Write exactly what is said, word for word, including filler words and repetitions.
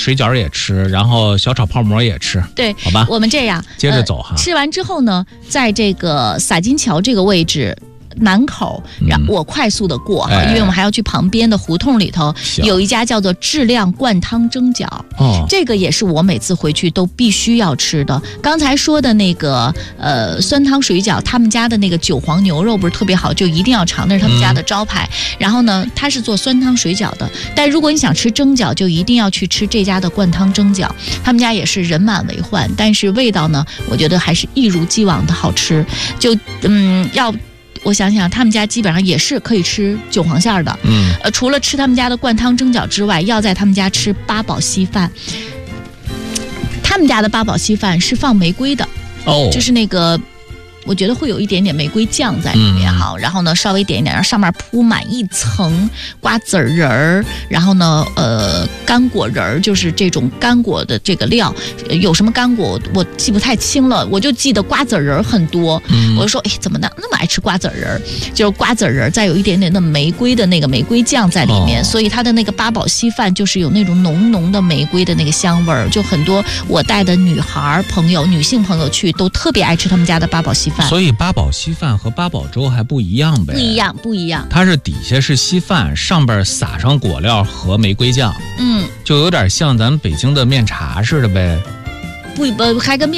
水饺也吃，然后小炒泡馍也吃。 对， 好吧， 我们这样接着走哈、 呃。吃完之后呢，在这个洒金桥这个位置。南口，让我快速的过哈、嗯，因为我们还要去旁边的胡同里头，有一家叫做质量灌汤蒸饺，哦，这个也是我每次回去都必须要吃的。刚才说的那个呃酸汤水饺，他们家的那个韭黄牛肉不是特别好，就一定要尝，那是他们家的招牌。嗯、然后呢，他是做酸汤水饺的，但如果你想吃蒸饺，就一定要去吃这家的灌汤蒸饺。他们家也是人满为患，但是味道呢，我觉得还是一如既往的好吃。就嗯要。我想想，他们家基本上也是可以吃韭黄馅的，嗯，呃，除了吃他们家的灌汤蒸饺之外，要在他们家吃八宝稀饭。他们家的八宝稀饭是放玫瑰的，哦，就是那个。我觉得会有一点点玫瑰酱在里面哈、嗯，然后呢稍微点一点，然后上面铺满一层瓜子仁儿，然后呢呃干果仁儿，就是这种干果的这个料，有什么干果我记不太清了，我就记得瓜子仁儿很多，嗯、我就说哎怎么那那么爱吃瓜子仁儿，就是瓜子仁儿再有一点点的玫瑰的那个玫瑰酱在里面，哦、所以它的那个八宝稀饭就是有那种浓浓的玫瑰的那个香味儿，就很多我带的女孩朋友、女性朋友去都特别爱吃他们家的八宝稀饭。 所以八宝稀饭和八宝粥还不一样呗？ 不一样，不一样。 它是底下是稀饭，上边撒上果料和玫瑰酱，嗯，就有点像咱北京的面茶似的呗。 不不，还跟面。